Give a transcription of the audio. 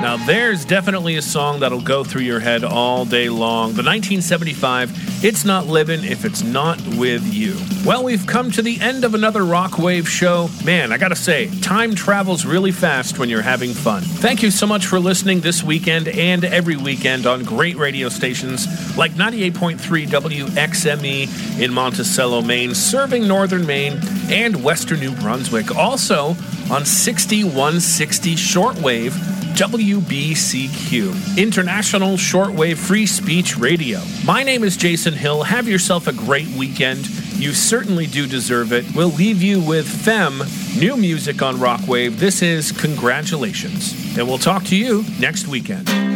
Now, there's definitely a song that'll go through your head all day long. The 1975, It's Not Livin' If It's Not With You. Well, we've come to the end of another Rockwave show. Man, I gotta say, time travels really fast when you're having fun. Thank you so much for listening this weekend and every weekend on great radio stations like 98.3 WXME in Monticello, Maine, serving northern Maine and western New Brunswick. Also on 6160 shortwave WBCQ, International Shortwave Free Speech Radio. My name is Jason Hill. Have yourself a great weekend. You certainly do deserve it. We'll leave you with Femme, new music on Rockwave. This is Congratulations. And we'll talk to you next weekend.